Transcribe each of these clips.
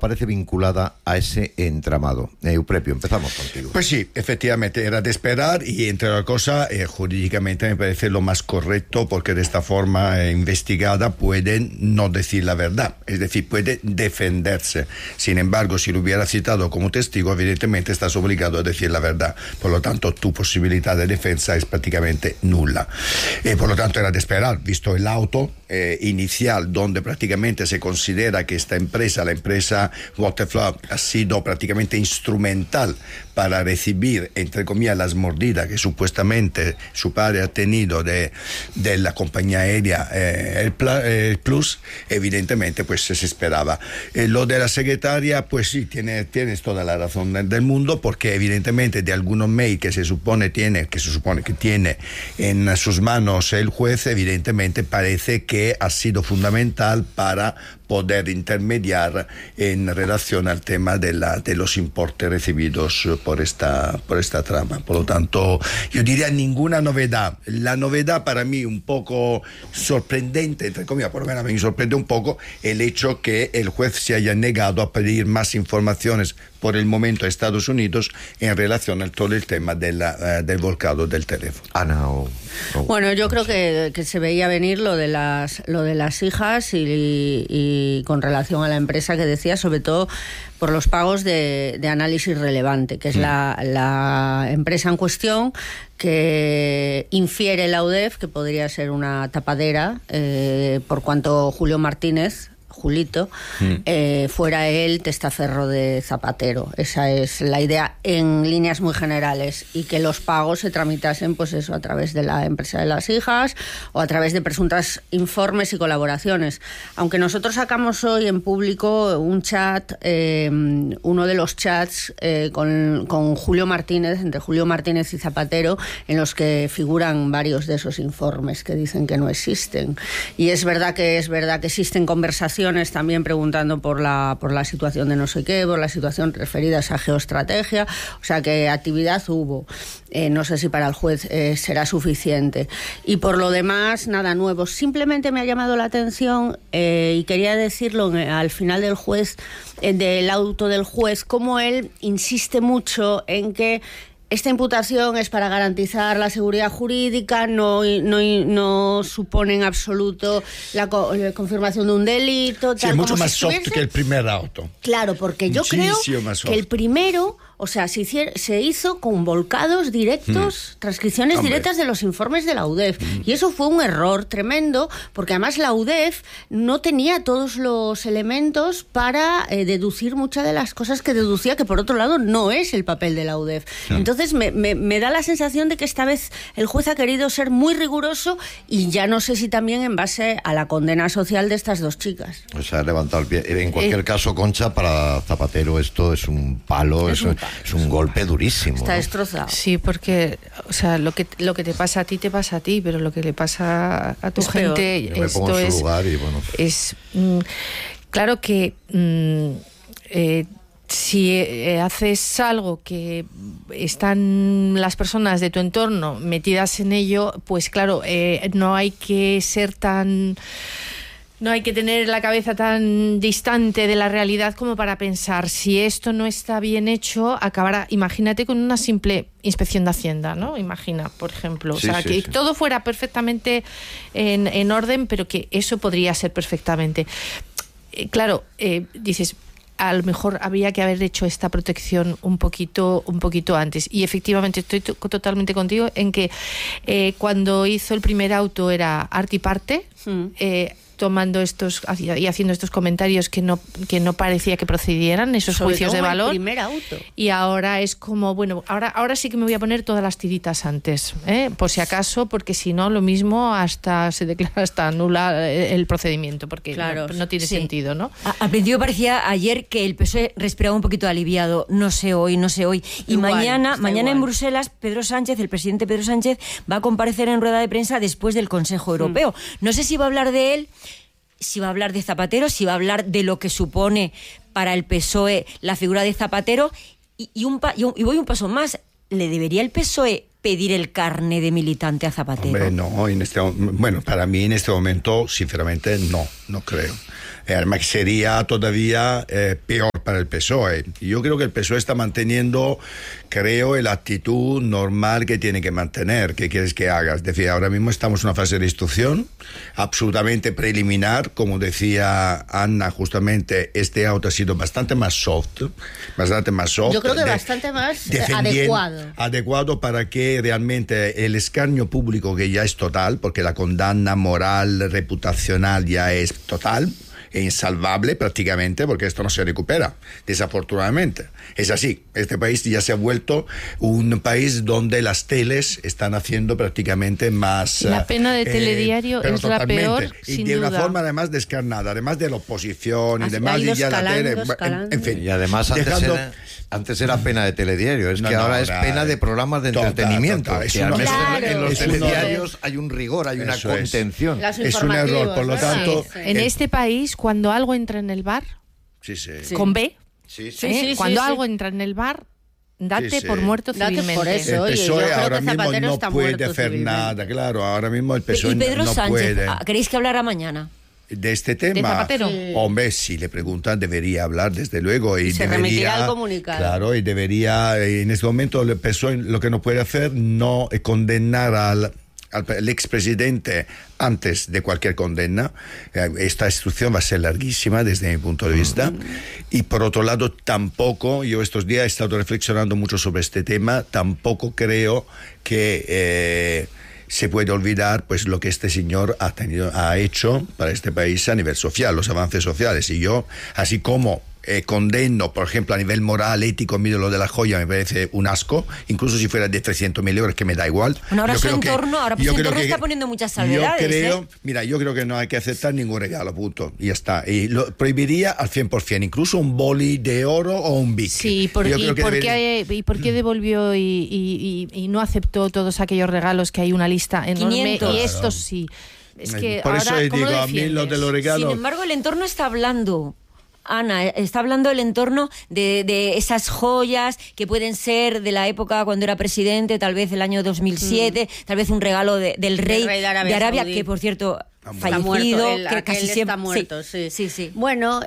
aparece vinculada a ese entramado. Eupropio, empezamos contigo. Pues sí, efectivamente, era de esperar y entre otras cosas, jurídicamente me parece lo más correcto porque de esta forma investigada pueden no decir la verdad, es decir, puede defenderse. Sin embargo, si lo hubiera citado como testigo, evidentemente estás obligado a decir la verdad. Por lo tanto, tu posibilidad de defensa es prácticamente nula. Por lo tanto, era de esperar, visto el auto inicial, donde prácticamente se considera que esta empresa, la empresa Waterflow, ha sido prácticamente instrumental para recibir, entre comillas, las mordidas que supuestamente su padre ha tenido de la compañía aérea el Plus, evidentemente pues se esperaba. Lo de la secretaria, pues sí, tienes toda la razón del mundo, porque evidentemente de algunos mails que se supone que tiene en sus manos el juez, evidentemente parece que ha sido fundamental para poder intermediar en relación al tema de los importes recibidos por esta trama. Por lo tanto, yo diría ninguna novedad. La novedad para mí un poco sorprendente, entre comillas, por lo menos a mí me sorprende un poco el hecho que el juez se haya negado a pedir más informaciones por el momento a Estados Unidos en relación a todo el tema del volcado del teléfono. Ana, bueno, yo creo que se veía venir lo de las hijas y con relación a la empresa que decía, sobre todo por los pagos de análisis relevante, que es la empresa en cuestión que infiere la UDEF que podría ser una tapadera, por cuanto Julio Martínez, Julito, fuera él testaferro de Zapatero. Esa es la idea en líneas muy generales, y que los pagos se tramitasen, pues eso, a través de la empresa de las hijas o a través de presuntas informes y colaboraciones. Aunque nosotros sacamos hoy en público un chat, uno de los chats con Julio Martínez, entre Julio Martínez y Zapatero, en los que figuran varios de esos informes que dicen que no existen. Y es verdad que existen conversaciones también preguntando por la situación de no sé qué, por la situación referida a esa geoestrategia, o sea que actividad hubo. No sé si para el juez será suficiente. Y por lo demás, nada nuevo. Simplemente me ha llamado la atención, y quería decirlo al final del auto del juez, cómo él insiste mucho en que esta imputación es para garantizar la seguridad jurídica, no supone en absoluto la confirmación de un delito. Sí, es mucho más soft que el primer auto. Claro, porque yo creo que el primero, o sea, se hizo con volcados directos, transcripciones directas de los informes de la UDEF. Y eso fue un error tremendo, porque además la UDEF no tenía todos los elementos para deducir muchas de las cosas que deducía, que por otro lado no es el papel de la UDEF. Entonces me da la sensación de que esta vez el juez ha querido ser muy riguroso, y ya no sé si también en base a la condena social de estas dos chicas. O sea, ha levantado el pie. En cualquier caso, Concha, para Zapatero esto es un palo, es un golpe durísimo. Está destrozado. Sí, porque, o sea, lo que te pasa a ti, te pasa a ti, pero lo que le pasa a tu gente, yo me pongo en su lugar y bueno. Es claro que si haces algo que están las personas de tu entorno metidas en ello, pues claro, no hay que tener la cabeza tan distante de la realidad como para pensar, si esto no está bien hecho, acabará, imagínate, con una simple inspección de Hacienda, ¿no? Imagina, por ejemplo, que todo fuera perfectamente en orden, pero que eso podría ser perfectamente. Claro, dices, a lo mejor había que haber hecho esta protección un poquito antes. Y efectivamente estoy totalmente contigo en que cuando hizo el primer auto era arte y parte, tomando y haciendo estos comentarios que no parecía que procedieran, esos sobre juicios de valor. El primer auto. Y ahora es como, bueno, ahora sí que me voy a poner todas las tiritas antes, por si acaso, porque si no, lo mismo hasta se declara hasta nula el procedimiento, porque claro, no tiene sentido, ¿no? Al principio parecía ayer que el PSOE respiraba un poquito aliviado, no sé hoy. Y igual, mañana en Bruselas, el presidente Pedro Sánchez va a comparecer en rueda de prensa después del Consejo Europeo. No sé si va a hablar de él, si va a hablar de Zapatero, si va a hablar de lo que supone para el PSOE la figura de Zapatero, y voy un paso más. ¿Le debería el PSOE pedir el carné de militante a Zapatero? Hombre, no, para mí en este momento, sinceramente, no creo. Además sería todavía peor para el PSOE. Yo creo que el PSOE está manteniendo, creo, la actitud normal que tiene que mantener. ¿Qué quieres que hagas? Es decir, ahora mismo estamos en una fase de instrucción absolutamente preliminar. Como decía Anna, justamente este auto ha sido bastante más soft. Yo creo que bastante más adecuado para que realmente el escarnio público, que ya es total, porque la condena moral, reputacional ya es total e insalvable prácticamente, porque esto no se recupera, desafortunadamente. Es así, este país ya se ha vuelto un país donde las teles están haciendo prácticamente más... La pena de telediario es la peor, y sin de duda. una forma además descarnada, además de la oposición y demás, y ya la tele... En fin. Y además antes era pena de telediario, es que ahora es pena de programas de entretenimiento. Que al menos en los telediarios hay un rigor, hay una contención. Es un error, por lo tanto... En este país, cuando algo entra en el bar, con B, cuando algo entra en el bar, date por muerto civilmente. Por eso, el PSOE ahora mismo Zapatero no está puede hacer nada, claro, ahora mismo el PSOE y Pedro no Sánchez, puede. ¿queréis que hablara mañana? De este tema, ¿De Zapatero? Hombre, si le preguntan debería hablar, desde luego, y se remitirá al comunicado. Claro, y debería, en este momento el PSOE lo que no puede hacer no es condenar al expresidente antes de cualquier condena. Esta instrucción va a ser larguísima desde mi punto de vista. Y por otro lado, tampoco, yo estos días he estado reflexionando mucho sobre este tema, tampoco creo que se puede olvidar pues lo que este señor ha hecho para este país a nivel social, los avances sociales. Y yo, así como condeno, por ejemplo, a nivel moral, ético, mire lo de la joya, me parece un asco, incluso si fuera de 300.000 euros, que me da igual. Bueno, ahora su entorno está poniendo muchas salvedades. Yo creo que no hay que aceptar ningún regalo, punto, y ya está. Y lo prohibiría al 100%, incluso un boli de oro o un bic. Sí, ¿por qué devolvió y no aceptó todos aquellos regalos, que hay una lista enorme? 500. Y estos sí. Es que por ahora, eso digo, a mí lo de los regalos... Sin embargo, el entorno está hablando... Ana, está hablando del entorno de esas joyas que pueden ser de la época cuando era presidente, tal vez el año 2007, tal vez un regalo del rey de Arabia, que por cierto fallecido, que casi siempre está muerto. Sí. Bueno,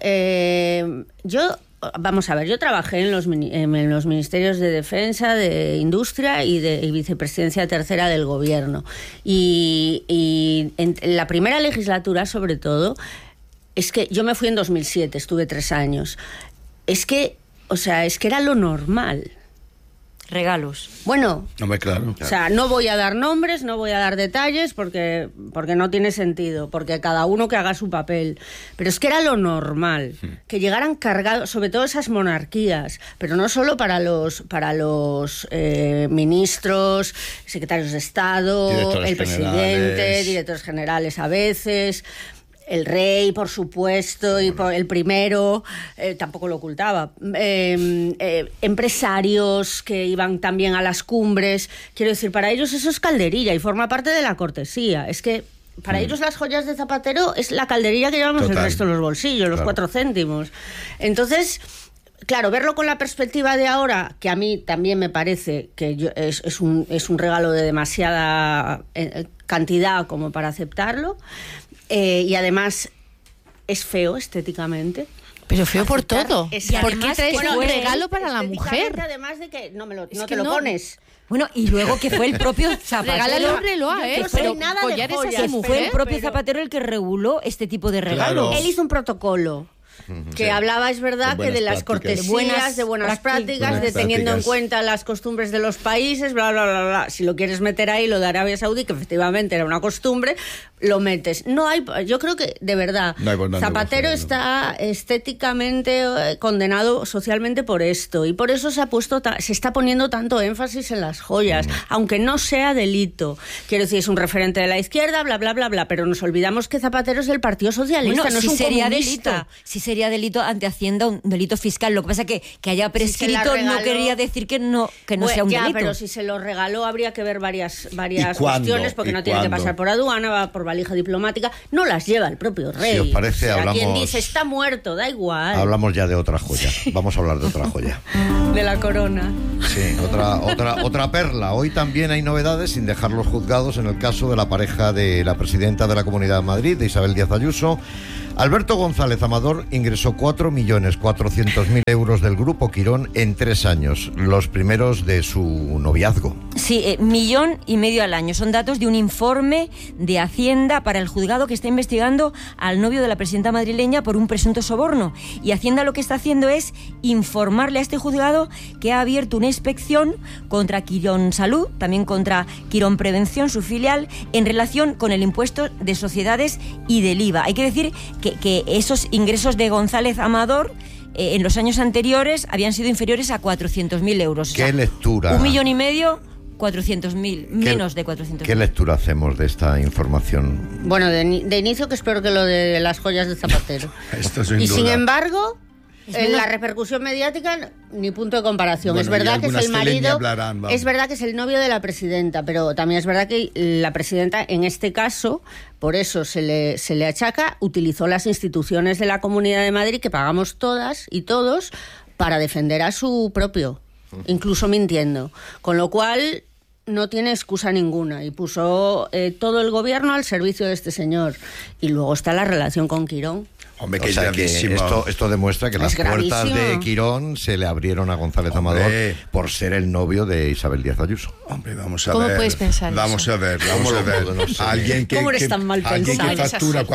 vamos a ver, yo trabajé en los ministerios de Defensa, de Industria y Vicepresidencia Tercera del Gobierno. Y en la primera legislatura, sobre todo, es que yo me fui en 2007, estuve 3 años. Es que era lo normal. Regalos. Bueno, claro. O sea, no voy a dar nombres, no voy a dar detalles porque no tiene sentido, porque cada uno que haga su papel. Pero es que era lo normal, que llegaran cargados, sobre todo esas monarquías, pero no solo para los ministros, secretarios de Estado, el presidente, directores generales a veces... El rey, por supuesto, y el primero, tampoco lo ocultaba. Empresarios que iban también a las cumbres. Quiero decir, para ellos eso es calderilla y forma parte de la cortesía. Es que para ellos las joyas de Zapatero es la calderilla que llevamos el resto en los bolsillos, los 4 céntimos. Entonces... Claro, verlo con la perspectiva de ahora, que a mí también me parece que es un regalo de demasiada cantidad como para aceptarlo, y además es feo estéticamente. Pero feo por todo. ¿Por qué traes un regalo para la mujer? Además de que no te lo pones. Bueno, y luego que fue el propio Zapatero. Regálale un reloj, pero nada de joyas, fue el propio Zapatero el que reguló este tipo de regalos. Claro. Él hizo un protocolo. Que hablaba, es verdad, que de las cortesías, de buenas prácticas, de teniendo en cuenta las costumbres de los países, bla, bla, bla, bla. Si lo quieres meter ahí, lo de Arabia Saudí, que efectivamente era una costumbre, lo metes. Yo creo que, de verdad, Zapatero está estéticamente condenado socialmente por esto, y por eso se está poniendo tanto énfasis en las joyas, aunque no sea delito. Quiero decir, es un referente de la izquierda, bla, bla, bla, bla, pero nos olvidamos que Zapatero es del Partido Socialista, no es un comunista. Sería delito ante Hacienda, un delito fiscal. Lo que pasa es que haya prescrito no quería decir que no sea un delito. Pero si se lo regaló habría que ver varias cuestiones, porque no tiene que pasar por aduana, va por valija diplomática, no las lleva el propio rey. Si os parece, quien dice está muerto, da igual. Hablamos ya de otra joya. Vamos a hablar de otra joya. De la corona. Sí, otra perla. Hoy también hay novedades, sin dejar los juzgados, en el caso de la pareja de la presidenta de la Comunidad de Madrid, de Isabel Díaz Ayuso. Alberto González Amador ingresó 4.400.000 euros del Grupo Quirón en 3 años, los primeros de su noviazgo. Sí, 1,5 millones al año. Son datos de un informe de Hacienda para el juzgado que está investigando al novio de la presidenta madrileña por un presunto soborno. Y Hacienda lo que está haciendo es informarle a este juzgado que ha abierto una inspección contra Quirón Salud, también contra Quirón Prevención, su filial, en relación con el impuesto de sociedades y del IVA. Hay que decir que esos ingresos de González Amador en los años anteriores habían sido inferiores a 400.000 euros. ¿Qué lectura? 1,5 millones, 400.000, menos de 400.000. ¿Qué lectura hacemos de esta información? Bueno, de inicio que espero que lo de las joyas de Zapatero. Esto sin y duda. sin embargo, la repercusión mediática ni punto de comparación. Bueno, es verdad que es el marido, es verdad que es el novio de la presidenta, pero también es verdad que la presidenta en este caso, por eso se le achaca, utilizó las instituciones de la Comunidad de Madrid que pagamos todas y todos para defender a su propio, incluso mintiendo, con lo cual no tiene excusa ninguna y puso todo el gobierno al servicio de este señor. Y luego está la relación con Quirón. Hombre, que, o sea, que esto demuestra que las puertas de Quirón se le abrieron a González Amador por ser el novio de Isabel Díaz Ayuso. Hombre, vamos a ver. ¿Cómo puedes pensar vamos eso? A ver. No sé. Alguien que factura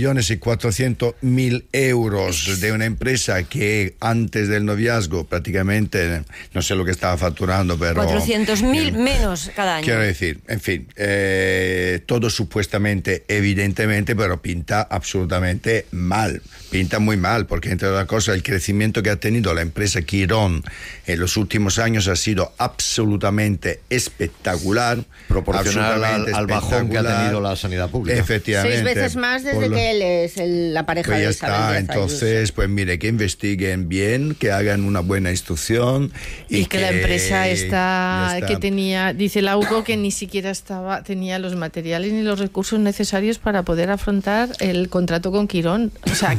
4.400.000 euros de una empresa que antes del noviazgo prácticamente, no sé lo que estaba facturando, pero... 400.000 menos cada año. Quiero decir, en fin, todo supuestamente, evidentemente, pero pinta absolutamente mal. Pinta muy mal, porque entre otras cosas el crecimiento que ha tenido la empresa Quirón en los últimos años ha sido absolutamente espectacular, proporcional al bajón que ha tenido la sanidad pública. Efectivamente. 6 veces más desde que él es la pareja pues de Isabel Díaz Ayuso. Entonces, pues mire, que investiguen bien, que hagan una buena instrucción y que la empresa está que tenía, dice la UCO, que ni siquiera tenía los materiales ni los recursos necesarios para poder afrontar el contrato con Quirón. O sea,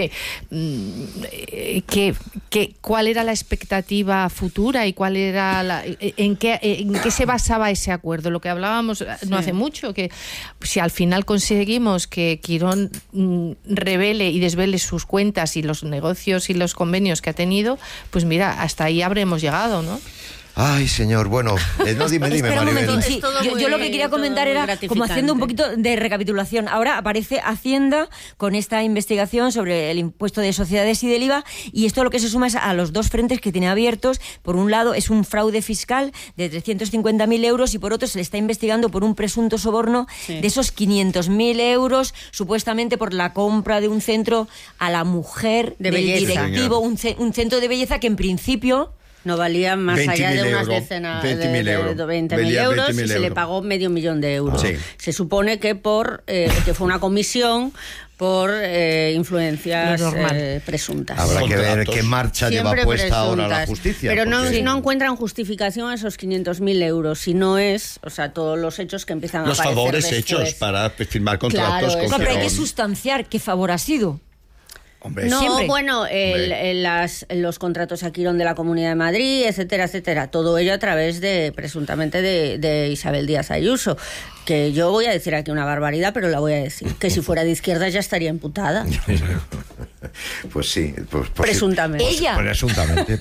¿cuál era la expectativa futura y cuál era en qué se basaba ese acuerdo? Lo que hablábamos no hace mucho, que si al final conseguimos que Quirón revele y desvele sus cuentas y los negocios y los convenios que ha tenido, pues mira, hasta ahí habremos llegado, ¿no? Ay, señor, bueno, no dime, Maribel. Sí, yo lo que quería comentar era como haciendo un poquito de recapitulación. Ahora aparece Hacienda con esta investigación sobre el impuesto de sociedades y del IVA, y esto lo que se suma es a los dos frentes que tiene abiertos. Por un lado es un fraude fiscal de 350.000 euros y por otro se le está investigando por un presunto soborno de esos 500.000 euros, supuestamente por la compra de un centro a la mujer del directivo, un centro de belleza que en principio... no valía más allá de unas decenas de 20.000 euros y se le pagó $500.000 euros. Sí. Se supone que que fue una comisión por influencias presuntas. Habrá que ver qué marcha lleva puesta ahora la justicia. Pero no encuentran justificación a esos 500.000 euros, si no es, o sea, todos los hechos que empiezan a aparecer favores después. Hechos para firmar contratos. Claro, pero hay que sustanciar qué favor ha sido. Hombre, no, siempre. Bueno, los contratos a Quirón de la Comunidad de Madrid, etcétera, etcétera. Todo ello a través presuntamente de Isabel Díaz Ayuso. Que yo voy a decir aquí una barbaridad, pero la voy a decir. Que si fuera de izquierda ya estaría imputada. Pues sí. Presuntamente. Ella. Presuntamente.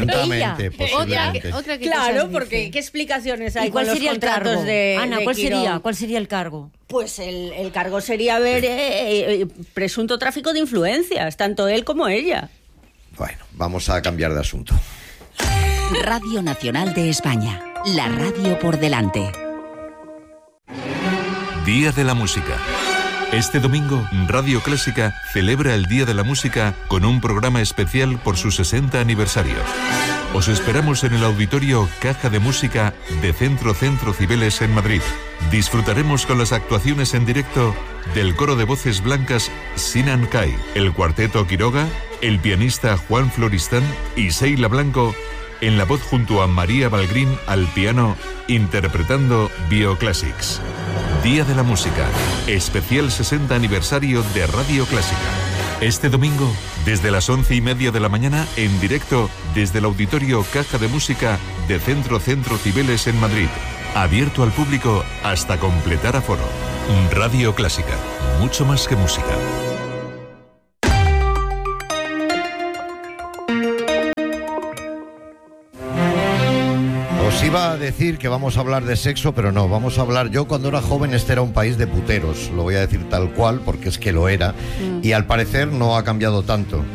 Otra que claro, porque ¿qué explicaciones hay? ¿Y cuál sería el cargo? Ana, ¿cuál sería el cargo? Pues el cargo sería ver presunto tráfico de influencias, tanto él como ella. Bueno, vamos a cambiar de asunto. Radio Nacional de España, la radio por delante. Día de la Música. Este domingo, Radio Clásica celebra el Día de la Música con un programa especial por su 60 aniversario. Os esperamos en el auditorio Caja de Música de Centro Cibeles en Madrid. Disfrutaremos con las actuaciones en directo del coro de voces blancas Sinan Kai, el cuarteto Quiroga, el pianista Juan Floristán y Seila Blanco en la voz junto a María Balgrín al piano, interpretando Bioclassics. Día de la Música, especial 60 aniversario de Radio Clásica. Este domingo, desde las 11:30 de la mañana, en directo desde el auditorio Caja de Música de Centro Cibeles en Madrid. Abierto al público hasta completar aforo. Radio Clásica, mucho más que música. iba a decir que vamos a hablar de sexo, pero no, vamos a hablar... Yo cuando era joven este era un país de puteros, lo voy a decir tal cual, porque es que lo era, y al parecer no ha cambiado tanto.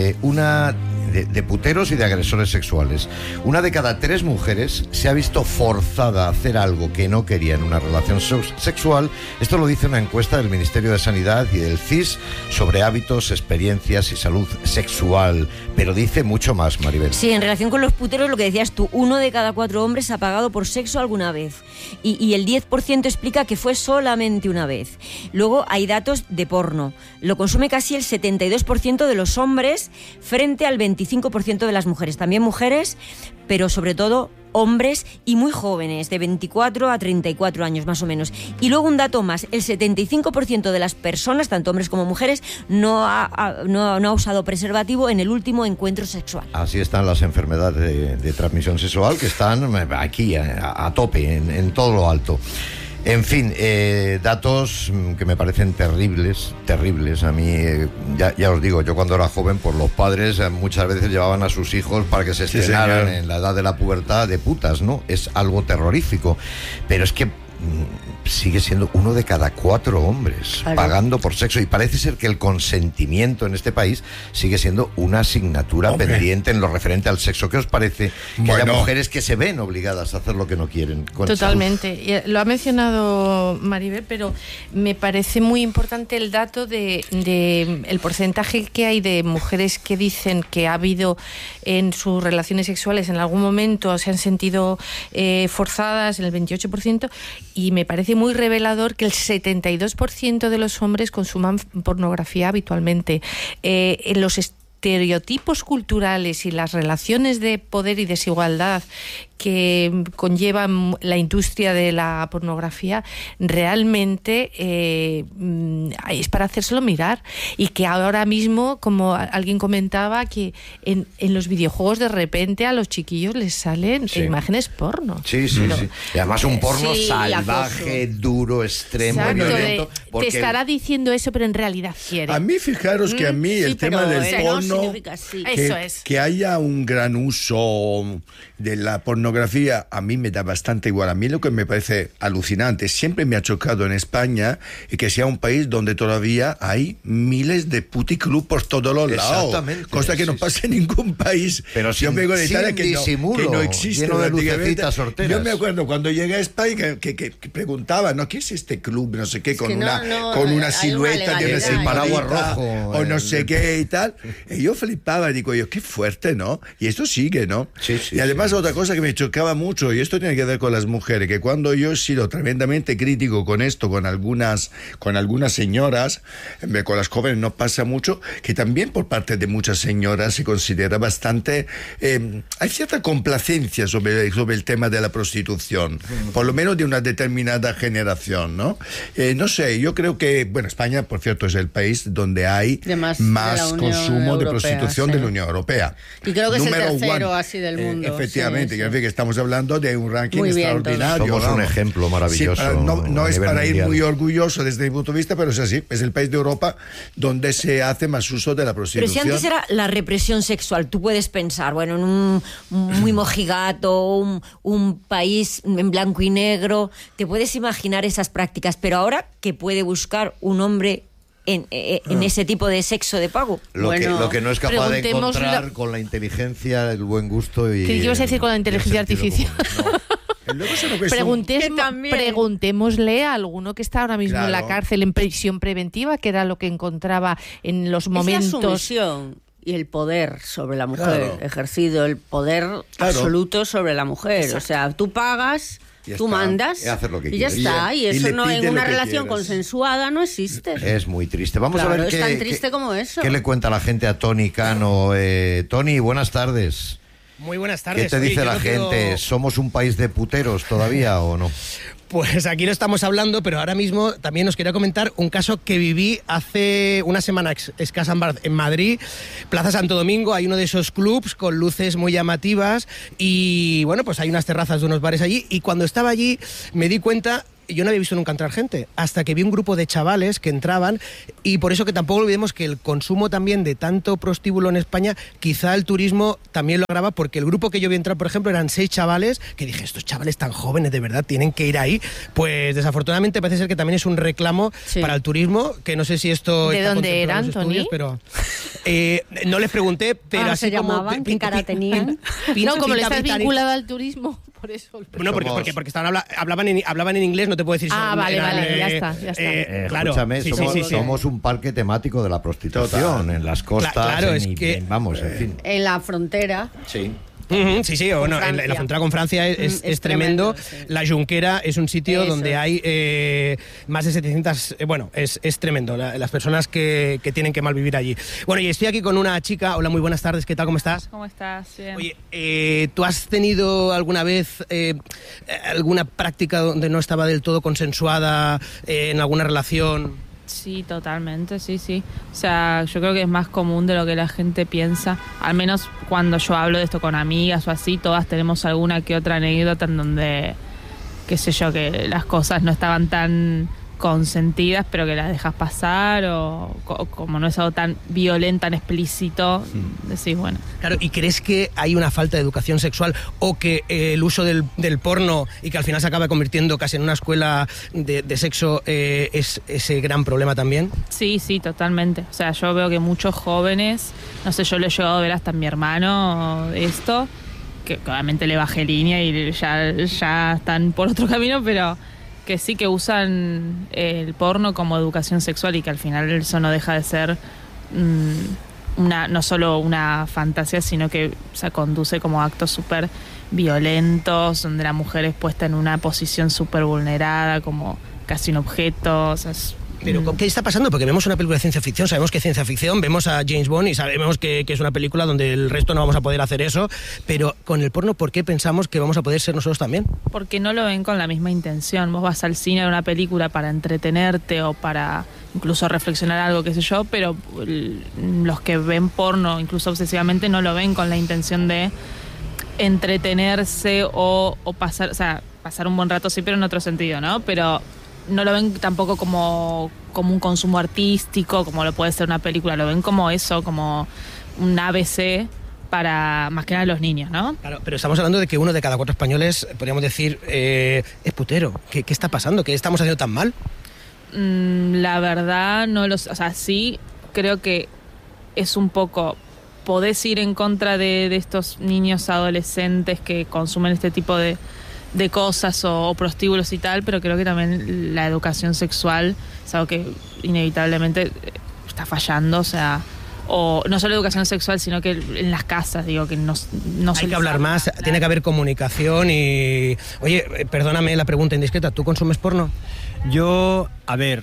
De puteros y de agresores sexuales. 1 de cada 3 mujeres se ha visto forzada a hacer algo que no quería en una relación sexual. Esto lo dice una encuesta del Ministerio de Sanidad y del CIS sobre hábitos, experiencias y salud sexual. Pero dice mucho más, Maribel. Sí, en relación con los puteros, lo que decías tú, 1 de cada 4 hombres ha pagado por sexo alguna vez. Y el 10% explica que fue solamente una vez. Luego hay datos de porno. Lo consume casi el 72% de los hombres frente al 25% de las mujeres. También mujeres, pero sobre todo hombres y muy jóvenes, de 24 a 34 años más o menos. Y luego un dato más, el 75% de las personas, tanto hombres como mujeres, no ha usado preservativo en el último encuentro sexual. Así están las enfermedades de transmisión sexual, que están aquí a tope, en todo lo alto. En fin, datos que me parecen terribles. A mí, ya os digo, yo cuando era joven, pues los padres muchas veces llevaban a sus hijos para que se estrenaran en la edad de la pubertad de putas, ¿no? Es algo terrorífico. Pero es que sigue siendo 1 de cada 4 hombres pagando por sexo, y parece ser que el consentimiento en este país sigue siendo una asignatura pendiente en lo referente al sexo. ¿Qué os parece que haya mujeres que se ven obligadas a hacer lo que no quieren? Totalmente. Lo ha mencionado Maribel, pero me parece muy importante el dato de el porcentaje que hay de mujeres que dicen que ha habido en sus relaciones sexuales en algún momento se han sentido forzadas, en el 28%, y me parece muy revelador que el 72% de los hombres consuman pornografía habitualmente. En los estereotipos culturales y las relaciones de poder y desigualdad que conllevan la industria de la pornografía, realmente es para hacérselo mirar. Y que ahora mismo, como alguien comentaba, que en los videojuegos de repente a los chiquillos les salen imágenes porno. Sí. Y además un porno salvaje, duro, extremo, violento. Te estará diciendo eso, pero en realidad quiere. A mí, fijaros que a mí el tema del porno, que haya un gran uso de la pornografía, a mí me da bastante igual. A mí lo que me parece alucinante, siempre me ha chocado en España, y que sea un país donde todavía hay miles de puticlub por todos los lados. Cosa que no pasa en ningún país. Pero yo vengo de Italia, que no existe. Lleno de lucecitas horteras. Yo me acuerdo cuando llegué a España que preguntaba, ¿no? ¿Qué es este club? No sé qué, con una silueta de una paraguas rojo o no sé qué y tal. Y yo flipaba, digo yo, qué fuerte, ¿no? Y esto sigue, ¿no? Y además otra cosa que me chocaba mucho, y esto tiene que ver con las mujeres, que cuando yo he sido tremendamente crítico con esto, con algunas señoras, con las jóvenes no pasa mucho, que también por parte de muchas señoras se considera bastante, hay cierta complacencia sobre el tema de la prostitución, por lo menos de una determinada generación, ¿no? No sé, yo creo que, bueno, España, por cierto, es el país donde hay más consumo de prostitución de la Unión Europea. Y creo que número es el tercero así del mundo. Efectivamente, que estamos hablando de un ranking extraordinario. Somos un ejemplo maravilloso. No es para ir muy orgulloso desde mi punto de vista, pero es así. Es el país de Europa donde se hace más uso de la prostitución. Pero si antes era la represión sexual, tú puedes pensar, bueno, en un muy mojigato, un país en blanco y negro, te puedes imaginar esas prácticas, pero ahora, ¿qué puede buscar un hombre en ese tipo de sexo de pago? Lo que no es capaz de encontrar con la inteligencia, el buen gusto y... ¿Qué ibas a decir con la inteligencia artificial? Preguntémosle a alguno que está ahora mismo en la cárcel en prisión preventiva, que era lo que encontraba en los momentos... Es la sumisión y el poder sobre la mujer, ejercido el poder absoluto sobre la mujer. O sea, tú pagas... Tú mandas y ya está, y eso no en una relación consensuada no existe. Es muy triste. Vamos a ver es tan triste como eso. ¿Qué le cuenta la gente a Tony Cano? Tony, buenas tardes. Muy buenas tardes. ¿Qué te dice la gente? ¿Somos un país de puteros todavía o no? Pues aquí lo estamos hablando, pero ahora mismo también os quería comentar un caso que viví hace una semana escasa en Madrid, Plaza Santo Domingo. Hay uno de esos clubs con luces muy llamativas y bueno, pues hay unas terrazas de unos bares allí, y cuando estaba allí me di cuenta yo no había visto nunca entrar gente, hasta que vi un grupo de chavales que entraban, y por eso que tampoco olvidemos que el consumo también de tanto prostíbulo en España, quizá el turismo también lo agrava, porque el grupo que yo vi entrar, por ejemplo, eran 6 chavales, que dije, estos chavales tan jóvenes, de verdad, tienen que ir ahí. Pues desafortunadamente parece ser que también es un reclamo para el turismo, que no sé si esto... ¿De dónde eran, Tony? Pero no les pregunté, pero así se llamaban, ¿qué cara tenían? No, como le estás vinculado al turismo, por eso. No, porque estaban hablaban en inglés, no te puedo decir. Vale, ya está. Claro, escúchame, somos un parque temático de la prostitución en las costas, claro, en fin. En la frontera. Sí. Sí, bueno, en la frontera con Francia es tremendo. Sí. La Junquera es un sitio donde hay más de 700... es tremendo, las personas que tienen que malvivir allí. Bueno, y estoy aquí con una chica. Hola, muy buenas tardes, ¿qué tal? ¿Cómo estás? ¿Cómo estás? Bien. Oye, ¿tú has tenido alguna vez alguna práctica donde no estaba del todo consensuada en alguna relación? Sí, totalmente, sí. O sea, yo creo que es más común de lo que la gente piensa. Al menos cuando yo hablo de esto con amigas o así, todas tenemos alguna que otra anécdota en donde, qué sé yo, que las cosas no estaban tan consentidas, pero que las dejas pasar, o como no es algo tan violento, tan explícito, decís, bueno. Claro, ¿y crees que hay una falta de educación sexual, o que el uso del porno, y que al final se acaba convirtiendo casi en una escuela de sexo, es ese gran problema también? Sí, totalmente. O sea, yo veo que muchos jóvenes, no sé, yo lo he llegado a ver hasta a mi hermano esto, que obviamente le bajé línea y ya están por otro camino, pero que sí que usan el porno como educación sexual, y que al final eso no deja de ser no solo una fantasía, sino que se conduce como actos súper violentos, donde la mujer es puesta en una posición súper vulnerada, como casi un objeto. O sea, Pero ¿qué está pasando? Porque vemos una película de ciencia ficción, sabemos que es ciencia ficción, vemos a James Bond y sabemos que es una película donde el resto no vamos a poder hacer eso, pero con el porno, ¿por qué pensamos que vamos a poder ser nosotros también? Porque no lo ven con la misma intención. Vos vas al cine a ver una película para entretenerte o para incluso reflexionar algo, qué sé yo, pero los que ven porno, incluso obsesivamente, no lo ven con la intención de entretenerse o pasar un buen rato, sí, pero en otro sentido, ¿no? Pero no lo ven tampoco como un consumo artístico, como lo puede ser una película, lo ven como eso, como un ABC para más que nada los niños, ¿no? Claro, pero estamos hablando de que 1 de cada 4 españoles, podríamos decir, es putero. ¿Qué está pasando? ¿Qué estamos haciendo tan mal? La verdad, o sea, sí, creo que es un poco... Podés ir en contra de estos niños adolescentes que consumen este tipo de cosas o prostíbulos y tal, pero creo que también la educación sexual es algo que inevitablemente está fallando, o sea, o no solo educación sexual, sino que en las casas, digo, que no hay que hablar más, tiene que haber comunicación. Y oye, perdóname la pregunta indiscreta, ¿tú consumes porno? Yo, a ver...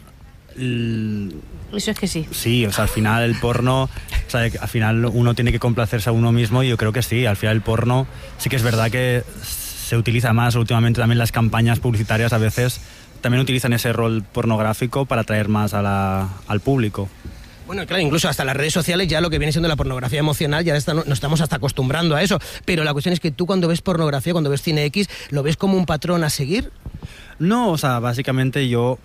Eso es que sí. Sí, o sea, al final el porno, o sea, al final uno tiene que complacerse a uno mismo, y yo creo que sí, al final el porno sí que es verdad que se utiliza más últimamente. También las campañas publicitarias a veces también utilizan ese rol pornográfico para atraer más al público. Bueno, claro, incluso hasta las redes sociales, ya lo que viene siendo la pornografía emocional, ya nos estamos hasta acostumbrando a eso. Pero la cuestión es que tú, cuando ves pornografía, cuando ves cine X, ¿lo ves como un patrón a seguir? No, o sea, básicamente yo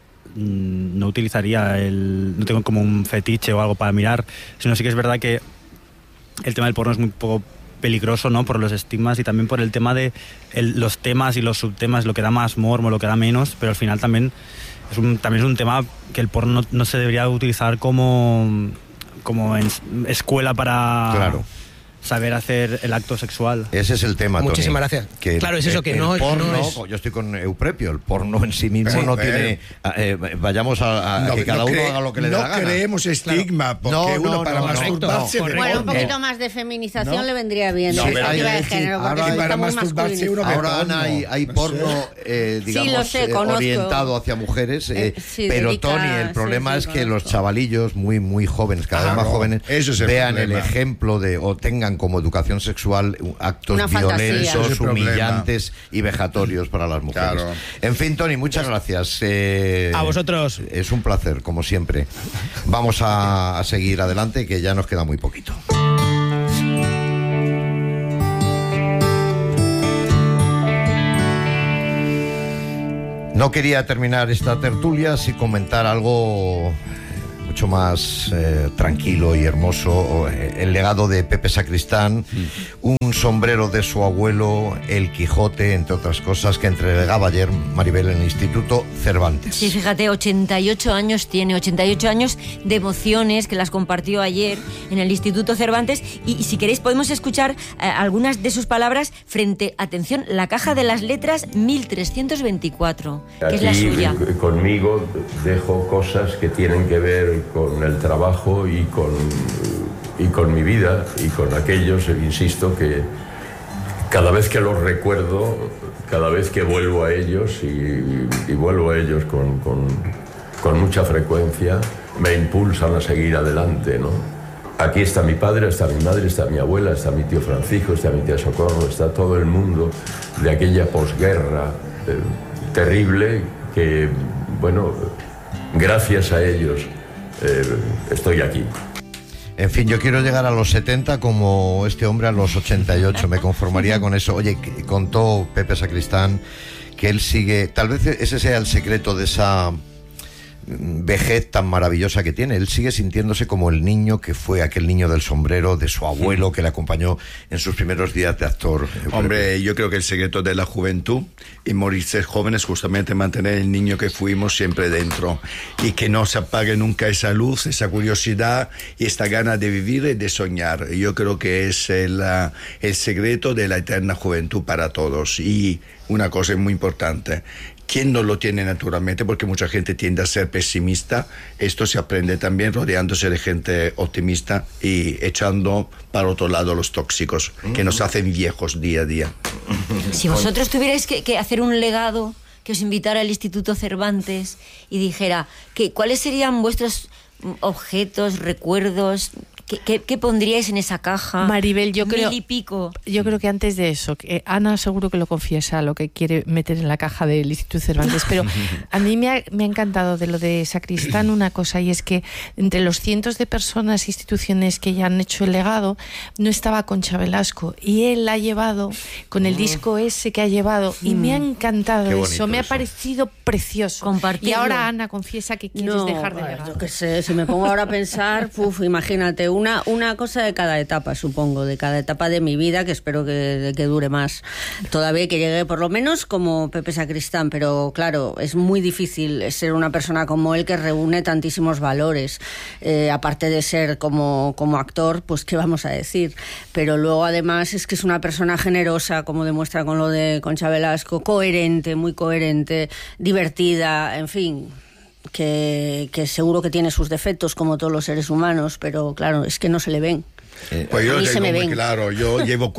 no utilizaría no tengo como un fetiche o algo para mirar, sino sí que es verdad que el tema del porno es muy poco peligroso, ¿no? Por los estigmas, y también por el tema de los temas y los subtemas, lo que da más morbo, lo que da menos, pero al final también es un tema que el porno no se debería utilizar como en escuela para... Claro. Saber hacer el acto sexual. Ese es el tema, Tony. Muchísimas gracias. Claro, es eso, que el no porno, es... Yo estoy con Euprepio, el porno en sí mismo no tiene... vayamos a que cada uno haga lo que le dé la gana. No creemos estigma, porque uno para masturbarse... Bueno, un poquito más de feminización le vendría bien. No, de género, porque para masturbarse uno... Ahora, Ana, hay porno, digamos, orientado hacia mujeres, pero Tony, el problema es que los chavalillos muy, muy jóvenes, cada vez más jóvenes, vean el ejemplo o tengan como educación sexual actos violentos, humillantes y vejatorios para las mujeres. Claro. En fin, Tony, muchas gracias. A vosotros. Es un placer, como siempre. Vamos a seguir adelante, que ya nos queda muy poquito. No quería terminar esta tertulia sin comentar algo mucho más tranquilo y hermoso, el legado de Pepe Sacristán, un sombrero de su abuelo, el Quijote, entre otras cosas, que entregaba ayer Maribel en el Instituto Cervantes. Sí, fíjate, 88 años tiene, 88 años de emociones que las compartió ayer en el Instituto Cervantes, y si queréis podemos escuchar algunas de sus palabras frente, atención, la Caja de las Letras 1324, que es la suya. Conmigo dejo cosas que tienen que ver con el trabajo y con mi vida y con aquellos, insisto, que cada vez que los recuerdo, cada vez que vuelvo a ellos y vuelvo a ellos con mucha frecuencia, me impulsan a seguir adelante, ¿no? Aquí está mi padre, está mi madre, está mi abuela, está mi tío Francisco, está mi tía Socorro, está todo el mundo de aquella posguerra terrible que, bueno, gracias a ellos estoy aquí. En fin, yo quiero llegar a los 70 como este hombre a los 88, me conformaría con eso. Oye, contó Pepe Sacristán que él sigue, tal vez ese sea el secreto de esa vejez tan maravillosa que tiene. Él sigue sintiéndose como el niño que fue, aquel niño del sombrero de su abuelo que le acompañó en sus primeros días de actor. Hombre, yo creo que el secreto de la juventud y morirse jóvenes es justamente mantener el niño que fuimos siempre dentro y que no se apague nunca esa luz, esa curiosidad y esta gana de vivir y de soñar. Yo creo que es el secreto de la eterna juventud para todos. Y una cosa muy importante, ¿quién no lo tiene naturalmente? Porque mucha gente tiende a ser pesimista. Esto se aprende también rodeándose de gente optimista y echando para otro lado los tóxicos que nos hacen viejos día a día. Si vosotros tuvierais que hacer un legado, que os invitara al Instituto Cervantes y dijera ¿cuáles serían vuestros objetos, recuerdos? ¿Qué pondríais en esa caja? Maribel, yo 1000 y pico. Yo creo que antes de eso, Ana seguro que lo confiesa, lo que quiere meter en la caja del Instituto Cervantes, pero a mí me ha encantado de lo de Sacristán una cosa, y es que entre los cientos de personas e instituciones que ya han hecho el legado, no estaba Concha Velasco, y él la ha llevado con el disco ese que ha llevado, y me ha encantado eso, me ha parecido precioso. Compartirlo. Y ahora Ana confiesa que quieres dejar de legado. Yo qué sé, si me pongo ahora a pensar, imagínate, una cosa de cada etapa, supongo, de cada etapa de mi vida, que espero que dure más todavía, que llegue por lo menos como Pepe Sacristán, pero claro, es muy difícil ser una persona como él que reúne tantísimos valores, aparte de ser como actor, pues qué vamos a decir, pero luego además es que es una persona generosa, como demuestra con lo de Concha Velasco, coherente, muy coherente, divertida, en fin, que seguro que tiene sus defectos como todos los seres humanos, pero claro, es que no se le ven. Pues yo lo tengo muy claro, yo llevo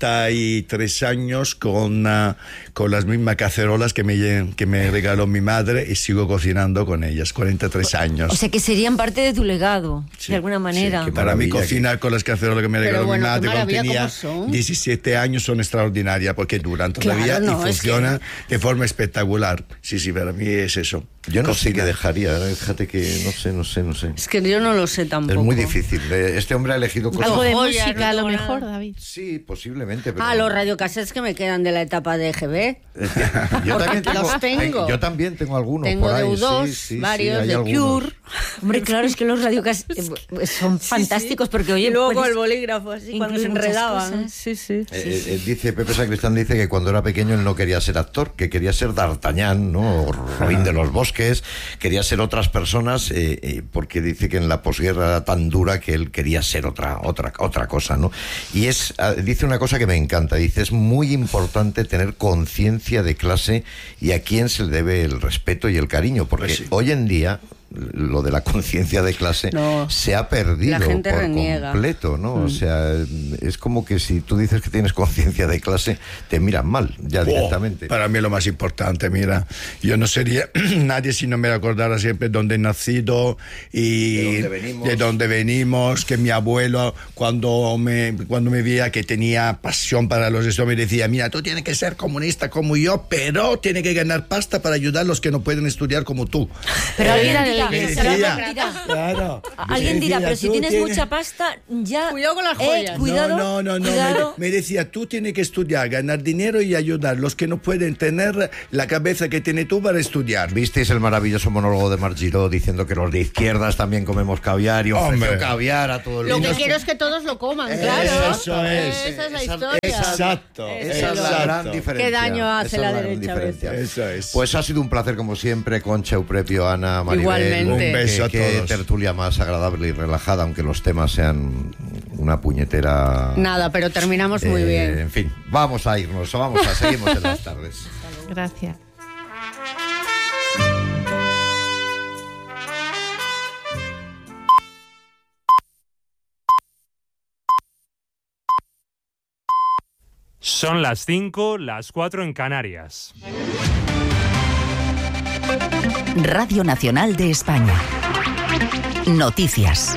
43 años con las mismas cacerolas que me regaló mi madre y sigo cocinando con ellas, 43 años. O sea que serían parte de tu legado, de alguna manera. Sí, para mí cocinar con las cacerolas que me regaló mi madre cuando tenía 17 años son extraordinarias porque duran todavía y funcionan de forma espectacular. Sí, para mí es eso. Yo no sé qué dejaría, fíjate que no sé. Es que yo no lo sé tampoco. Es muy difícil. Este hombre ha elegido cosas. Algo de música, a lo mejor, David. Sí, posiblemente. Pero los radiocassettes que me quedan de la etapa de EGB. Yo también tengo algunos. Tengo por ahí. de U2, varios, de algunos. Cure. Hombre, claro, es que los radiocassettes son fantásticos porque, oye, y luego con el bolígrafo, así, cuando se enredaban. Sí. Dice Pepe Sacristán, dice que cuando era pequeño él no quería ser actor, que quería ser D'Artagnan, ¿no? O Robin de los Bosques, quería ser otras personas, porque dice que en la posguerra era tan dura que él quería ser otra cosa, ¿no? Y dice una cosa que me encanta, dice, es muy importante tener conciencia de clase y a quién se le debe el respeto y el cariño, porque hoy en día lo de la conciencia de clase se ha perdido por completo, ¿no? O sea, es como que si tú dices que tienes conciencia de clase, te miran mal, ya directamente. Para mí es lo más importante, mira, yo no sería nadie si no me acordara siempre dónde he nacido y de dónde venimos, que mi abuelo cuando me veía que tenía pasión para los estudios me decía, mira, tú tienes que ser comunista como yo, pero tienes que ganar pasta para ayudar a los que no pueden estudiar como tú. Pero olvídate Claro. Alguien dirá, pero si tienes mucha pasta, ya... Cuidado con las joyas. Cuidado. No. Me decía, tú tienes que estudiar, ganar dinero y ayudar los que no pueden tener la cabeza que tienes tú para estudiar. ¿Visteis el maravilloso monólogo de Marc Giró diciendo que los de izquierdas también comemos caviar y ofreció caviar a todo el mundo? Lo que quiero es que todos lo coman, claro. Eso es. Esa es la historia. Exacto. Esa es la gran diferencia. ¿Qué daño hace la derecha a veces? Eso es. Pues ha sido un placer como siempre, Concha, Euprepio, Ana, Maribel. Igualmente. Un beso a Qué todos. tertulia más agradable y relajada, aunque los temas sean una puñetera... Nada, pero terminamos muy bien. En fin, vamos a irnos, seguimos en las tardes. Gracias. Son las 5, las 4 en Canarias. Radio Nacional de España. Noticias.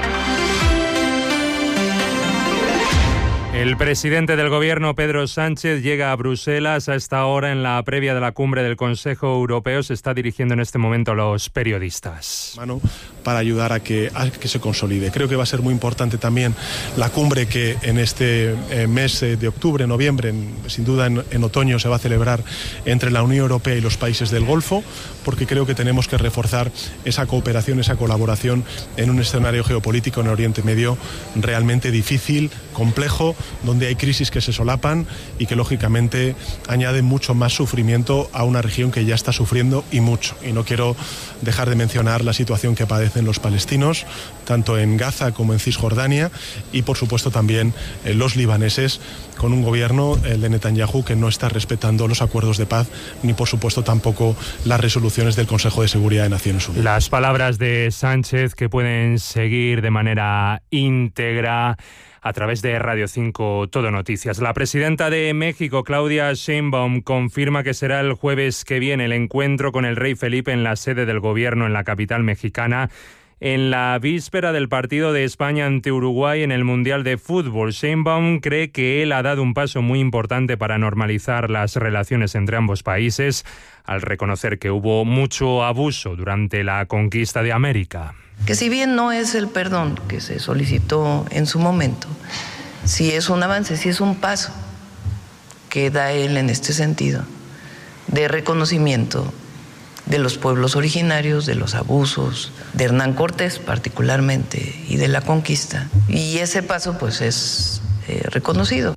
El presidente del Gobierno, Pedro Sánchez, llega a Bruselas. A esta hora, en la previa de la cumbre del Consejo Europeo, se está dirigiendo en este momento a los periodistas. Para ayudar a que se consolide. Creo que va a ser muy importante también la cumbre que en este mes de octubre, noviembre, sin duda en otoño se va a celebrar entre la Unión Europea y los países del Golfo, porque creo que tenemos que reforzar esa cooperación, esa colaboración en un escenario geopolítico en Oriente Medio realmente difícil, complejo, donde hay crisis que se solapan y que lógicamente añaden mucho más sufrimiento a una región que ya está sufriendo y mucho. Y no quiero dejar de mencionar la situación que padecen los palestinos, tanto en Gaza como en Cisjordania, y por supuesto también los libaneses, con un gobierno, el de Netanyahu, que no está respetando los acuerdos de paz, ni por supuesto tampoco las resoluciones del Consejo de Seguridad de Naciones Unidas. Las palabras de Sánchez, que pueden seguir de manera íntegra a través de Radio 5 Todo Noticias. La presidenta de México, Claudia Sheinbaum, confirma que será el jueves que viene el encuentro con el rey Felipe en la sede del gobierno en la capital mexicana, en la víspera del partido de España ante Uruguay en el Mundial de Fútbol. Sheinbaum cree que él ha dado un paso muy importante para normalizar las relaciones entre ambos países, al reconocer que hubo mucho abuso durante la conquista de América. Que si bien no es el perdón que se solicitó en su momento, sí es un avance, sí es un paso que da él en este sentido de reconocimiento de los pueblos originarios, de los abusos, de Hernán Cortés particularmente y de la conquista. Y ese paso pues es reconocido.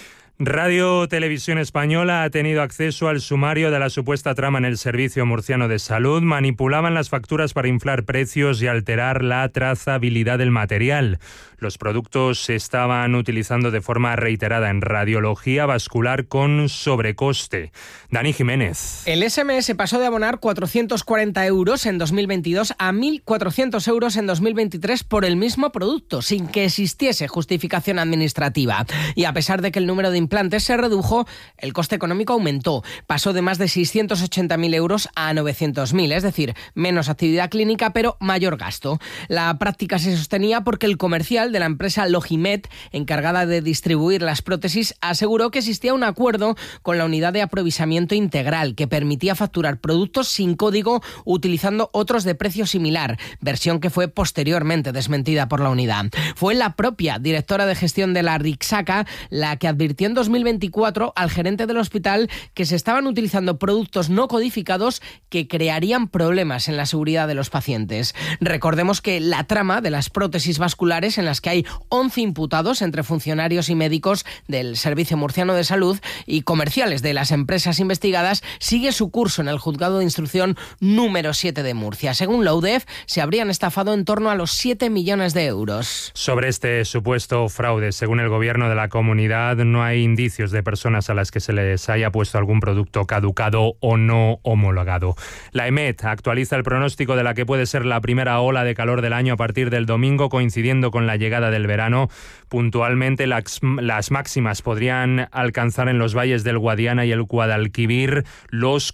Radio Televisión Española ha tenido acceso al sumario de la supuesta trama en el Servicio Murciano de Salud. Manipulaban las facturas para inflar precios y alterar la trazabilidad del material. Los productos se estaban utilizando de forma reiterada en radiología vascular con sobrecoste. Dani Jiménez. El SMS pasó de abonar 440 euros en 2022 a 1.400 euros en 2023 por el mismo producto, sin que existiese justificación administrativa. Y a pesar de que el número de implantes se redujo, el coste económico aumentó. Pasó de más de 680.000 euros a 900.000, es decir, menos actividad clínica pero mayor gasto. La práctica se sostenía porque el comercial de la empresa Logimed, encargada de distribuir las prótesis, aseguró que existía un acuerdo con la unidad de aprovisionamiento integral que permitía facturar productos sin código utilizando otros de precio similar, versión que fue posteriormente desmentida por la unidad. Fue la propia directora de gestión de la Rixaca la que advirtió en 2024 al gerente del hospital que se estaban utilizando productos no codificados que crearían problemas en la seguridad de los pacientes. Recordemos que la trama de las prótesis vasculares, en las que hay 11 imputados entre funcionarios y médicos del Servicio Murciano de Salud y comerciales de las empresas investigadas, sigue su curso en el Juzgado de Instrucción número 7 de Murcia. Según la UDEF, se habrían estafado en torno a los 7 millones de euros. Sobre este supuesto fraude, según el gobierno de la comunidad, no hay indicios de personas a las que se les haya puesto algún producto caducado o no homologado. La EMET actualiza el pronóstico de la que puede ser la primera ola de calor del año a partir del domingo, coincidiendo con la llegada del verano. Puntualmente las máximas podrían alcanzar en los valles del Guadiana y el Guadalquivir los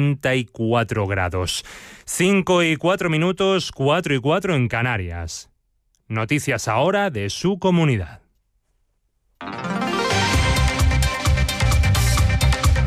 44 grados. 5:04 minutos, 4:04 en Canarias. Noticias ahora de su comunidad.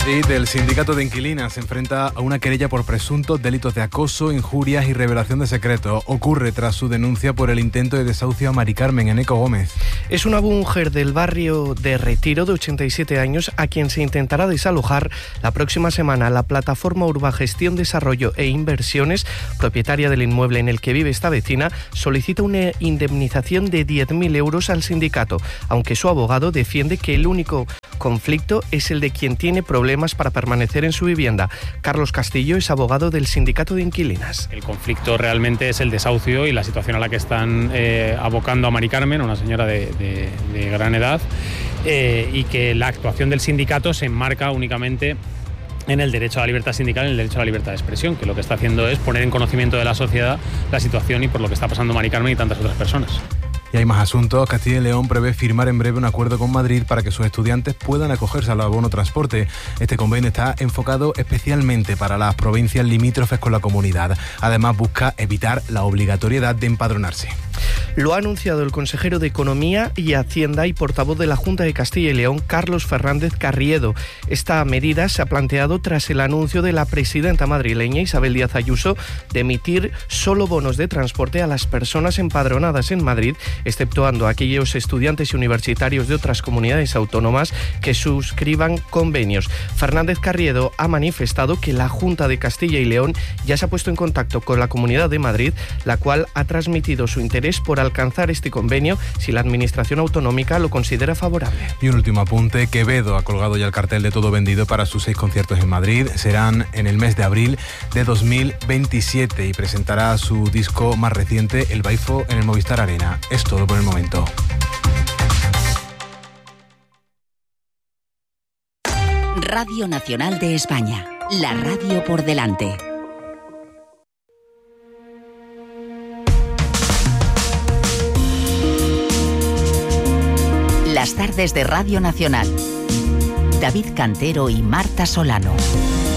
Madrid, el sindicato de inquilinas se enfrenta a una querella por presuntos delitos de acoso, injurias y revelación de secretos. Ocurre tras su denuncia por el intento de desahucio a Mari Carmen Eneco Gómez. Es una mujer del barrio de Retiro de 87 años a quien se intentará desalojar la próxima semana. La plataforma Urbagestión, Desarrollo e Inversiones, propietaria del inmueble en el que vive esta vecina, solicita una indemnización de 10.000 euros al sindicato, aunque su abogado defiende que el único conflicto es el de quien tiene problemas para permanecer en su vivienda. Carlos Castillo es abogado del sindicato de inquilinas. El conflicto realmente es el desahucio y la situación a la que están abocando a Mari Carmen, una señora de gran edad, y que la actuación del sindicato se enmarca únicamente en el derecho a la libertad sindical, en el derecho a la libertad de expresión, que lo que está haciendo es poner en conocimiento de la sociedad la situación y por lo que está pasando Mari Carmen y tantas otras personas. Y hay más asuntos. Castilla y León prevé firmar en breve un acuerdo con Madrid para que sus estudiantes puedan acogerse al abono transporte. Este convenio está enfocado especialmente para las provincias limítrofes con la comunidad. Además, busca evitar la obligatoriedad de empadronarse. Lo ha anunciado el consejero de Economía y Hacienda y portavoz de la Junta de Castilla y León, Carlos Fernández Carriedo. Esta medida se ha planteado tras el anuncio de la presidenta madrileña Isabel Díaz Ayuso de emitir solo bonos de transporte a las personas empadronadas en Madrid, exceptuando a aquellos estudiantes y universitarios de otras comunidades autónomas que suscriban convenios. Fernández Carriedo ha manifestado que la Junta de Castilla y León ya se ha puesto en contacto con la Comunidad de Madrid, la cual ha transmitido su interés por alcanzar este convenio si la Administración autonómica lo considera favorable. Y un último apunte, Quevedo ha colgado ya el cartel de todo vendido para sus 6 conciertos en Madrid. Serán en el mes de abril de 2027 y presentará su disco más reciente, El Baifo, en el Movistar Arena. Es todo por el momento. Radio Nacional de España, la radio por delante. Las tardes de Radio Nacional. David Cantero y Marta Solano.